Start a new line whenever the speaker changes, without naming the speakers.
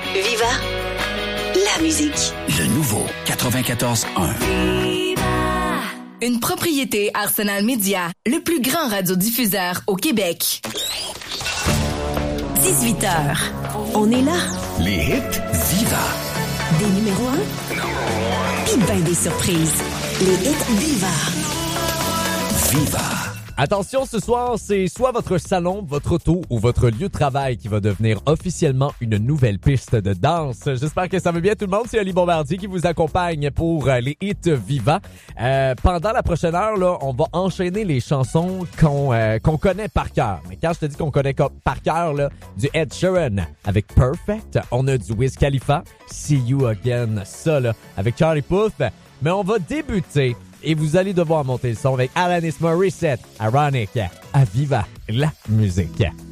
Viva, la musique.
Le nouveau 94.1.
Une propriété Arsenal Média, le plus grand radiodiffuseur au Québec. 18h. On est là.
Les hits Viva.
Des numéros 1. Puis ben des surprises. Les hits Viva.
Viva.
Attention, ce soir, c'est soit votre salon, votre auto ou votre lieu de travail qui va devenir officiellement une nouvelle piste de danse. J'espère que ça va bien tout le monde. C'est Ali Bombardier qui vous accompagne pour les hits Viva. Pendant la prochaine heure, là, on va enchaîner les chansons qu'on connaît par cœur. Mais quand je te dis qu'on connaît par cœur, là, du Ed Sheeran avec Perfect, on a du Wiz Khalifa, See You Again, ça là, avec Charlie Puth. Mais on va débuter. Et vous allez devoir monter le son avec Alanis Morissette, Ironic, à Viva, la musique.